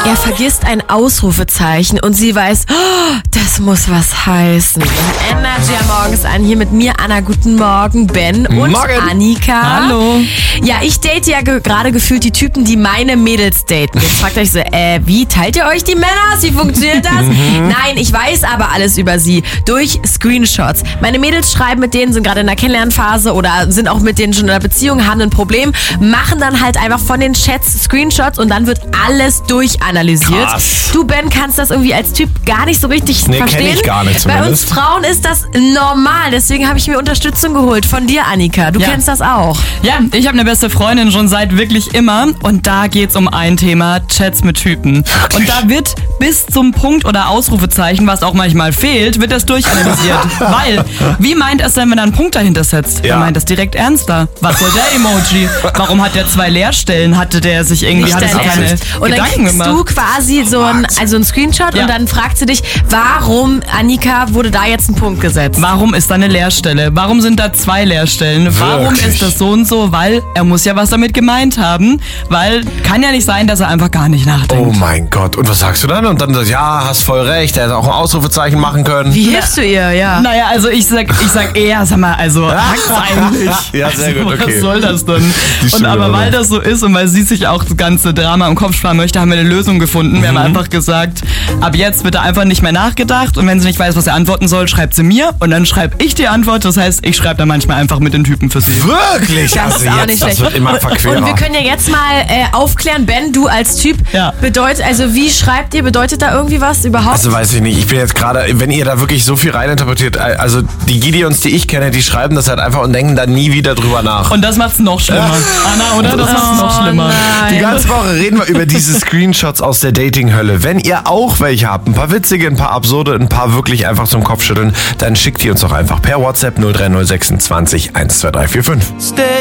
Er vergisst ein Ausrufezeichen und sie weiß, oh, das muss was heißen. Energy am Morgens an, hier mit mir, Anna, guten Morgen, Ben und Morgen. Annika. Hallo. Ja, ich date ja gerade gefühlt die Typen, die meine Mädels daten. Jetzt fragt euch so, wie teilt ihr euch die Männer? Wie funktioniert das? Nein, ich weiß aber alles über sie durch Screenshots. Meine Mädels schreiben mit denen, sind gerade in der Kennenlernphase oder sind auch mit denen schon in einer Beziehung, haben ein Problem, machen dann halt einfach von den Chats Screenshots und dann wird alles durchanalysiert. Krass. Du, Ben, kannst das irgendwie als Typ gar nicht so richtig verstehen. kenn ich gar nicht Bei uns zumindest. Frauen ist das normal, deswegen habe ich mir Unterstützung geholt von dir, Annika. Du kennst das auch. Ja, ich habe eine beste Freundin schon seit wirklich immer und da geht's um ein Thema, Chats mit Typen. Und da wird bis zum Punkt oder Ausrufezeichen, was auch manchmal fehlt, wird das durchanalysiert. Weil, wie meint es denn, wenn er einen Punkt dahinter setzt? Ja. Er meint das direkt ernster. Was soll der Emoji? Warum hat der 2 Leerstellen? Hatte der sich irgendwie, Nicht hat er dein sich keine Ernst. Und dann Gedanken kriegst gemacht? du quasi so ein Screenshot Ja. und dann fragt sie dich, warum, Annika, wurde da jetzt ein Punkt gesetzt? Warum ist da eine Leerstelle? Warum sind da 2 Leerstellen? Warum Wirklich? ist das so und so? Weil er muss ja was damit gemeint haben. Weil kann ja nicht sein, dass er einfach gar nicht nachdenkt. Oh mein Gott. Und was sagst du dann? Und dann sagst du, ja, hast voll recht, er hätte auch ein Ausrufezeichen machen können. Wie hilfst du ihr, ja? Naja, also ich sag eher, sag mal, also hackt's eigentlich. Ja, sehr Also, gut, okay. Was soll das denn? Die Und Stimme, aber oder? weil das so ist und weil sie sich auch das ganze Drama im Kopf sparen möchte, haben wir eine Lösung gefunden. Wir haben einfach gesagt, ab jetzt wird er einfach nicht mehr nachgedacht und wenn sie nicht weiß, was er antworten soll, schreibt sie mir und dann schreibe ich die Antwort. Das heißt, ich schreibe dann manchmal einfach mit den Typen für sie. Wirklich? Das ist auch nicht das schlecht. wird immer Und verquerer. wir können ja jetzt mal aufklären, Ben, du als Typ, Ja. bedeutet, also wie schreibt ihr, bedeutet da irgendwie was überhaupt? Also weiß ich nicht, ich bin jetzt gerade, wenn ihr da wirklich so viel reininterpretiert, also die Gideons, die ich kenne, die schreiben das halt einfach und denken da nie wieder drüber nach. Und das macht's noch schlimmer. Anna, oder? Das macht's noch schlimmer. Die ganze Woche reden wir über diese Screenshots aus der Dating-Hölle. Wenn ihr auch welche habt, ein paar witzige, ein paar absurde, ein paar wirklich einfach zum Kopfschütteln, dann schickt die uns doch einfach per WhatsApp 03026 12345. Stay